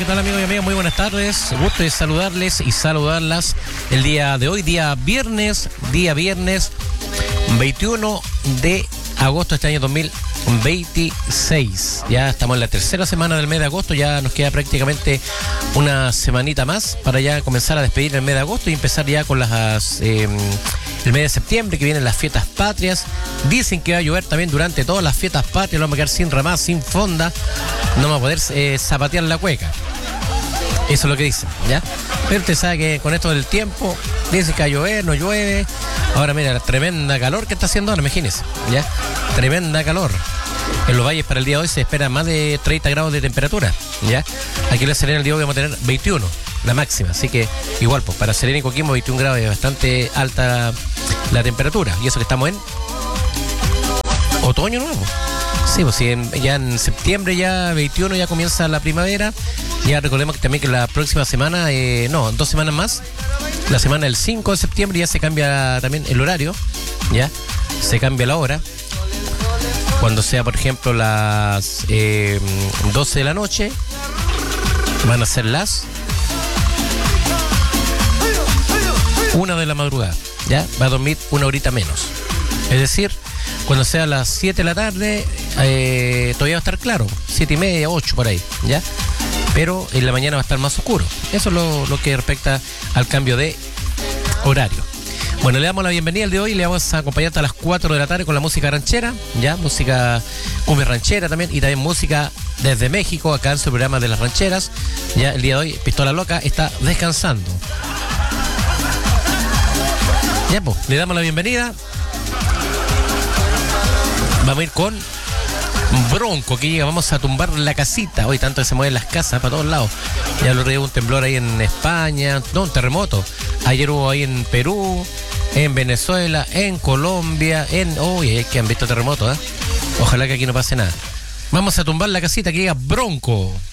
¿qué tal amigos y amigas? Muy buenas tardes. Gusto de saludarles y saludarlas el día de hoy, día viernes 21 de agosto de este año 2026. Ya estamos en la tercera semana del mes de agosto, ya nos queda prácticamente una semanita más para ya comenzar a despedir el mes de agosto y empezar ya con el mes de septiembre, que vienen las fiestas patrias. Dicen que va a llover también durante todas las fiestas patrias, nos vamos a quedar sin ramás, sin fonda, no vamos a poder zapatear la cueca. Eso es lo que dicen, ¿ya? Pero usted sabe que con esto del tiempo, dicen que va a llover, no llueve. Ahora mira, la tremenda calor que está haciendo ahora, imagínense, ¿ya? Tremenda calor. En los valles para el día de hoy se espera más de 30 grados de temperatura, ¿ya? Aquí en La Serena el día de hoy vamos a tener 21, la máxima. Así que igual, pues para Serena y Coquimbo 21 grados es bastante alta la temperatura. Y eso que estamos en otoño nuevo. Sí, pues sí, ya en septiembre, ya 21, ya comienza la primavera. Ya recordemos que también que la próxima semana, 2 semanas más, la semana del 5 de septiembre ya se cambia también el horario, ya, se cambia la hora. Cuando sea, por ejemplo, las 12 de la noche, van a ser las 1 de la madrugada, ya, va a dormir una horita menos. Es decir, cuando sea las 7 de la tarde, todavía va a estar claro, 7:30, 8 por ahí, ya. Pero en la mañana va a estar más oscuro. Eso es lo que respecta al cambio de horario. Bueno, le damos la bienvenida al de hoy. Le vamos a acompañar hasta las 4 de la tarde con la música ranchera, ya, música cumbia ranchera también, y también música desde México, acá en su programa de las rancheras. Ya el día de hoy, Pistola Loca está descansando. Ya, pues, le damos la bienvenida. Vamos a ir con Bronco, que llega, vamos a tumbar la casita. Hoy tanto que se mueven las casas para todos lados. Ya lo hubo un temblor ahí en España, no, un terremoto. Ayer hubo ahí en Perú, en Venezuela, en Colombia, es que han visto terremotos, ¿eh? Ojalá que aquí no pase nada. Vamos a tumbar la casita, que llega Bronco.